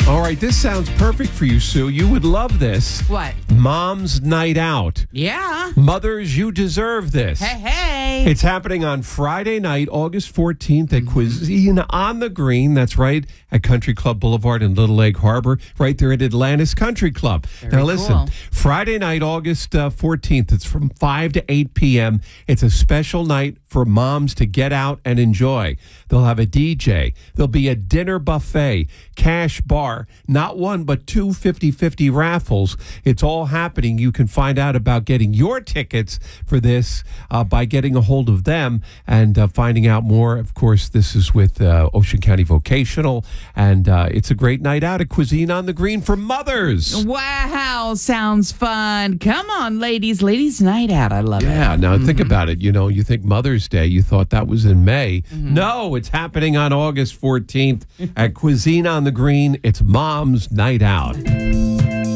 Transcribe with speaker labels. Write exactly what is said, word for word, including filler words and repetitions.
Speaker 1: All right, this sounds perfect for you, Sue. You would love this.
Speaker 2: What?
Speaker 1: Mom's Night Out.
Speaker 2: Yeah.
Speaker 1: Mothers, you deserve this.
Speaker 2: Hey, hey.
Speaker 1: It's happening on Friday night, August fourteenth at Cuisine on the Green. That's right, at Country Club Boulevard in Little Egg Harbor, right there at Atlantis Country Club.
Speaker 2: Very
Speaker 1: now, listen,
Speaker 2: cool.
Speaker 1: Friday night, August uh, fourteenth, it's from five to eight p.m. It's a special night for moms to get out and enjoy. They'll have a D J. There'll be a dinner buffet, cash bar, not one but two fifty-fifty raffles. It's all happening. You can find out about getting your tickets for this uh, by getting a hold of them and uh, finding out more. Of course, this is with uh, Ocean County Vocational, and uh, it's a great night out at Cuisine on the Green for mothers.
Speaker 2: Wow, sounds fun. Come on, ladies. Ladies' night out. I love
Speaker 1: Yeah,
Speaker 2: it.
Speaker 1: now mm-hmm. think about it. You know, you think Mother's Day, you thought that was in May. Mm-hmm. No, it's happening on August fourteenth at Cuisine on the Green. It's Mom's Night Out.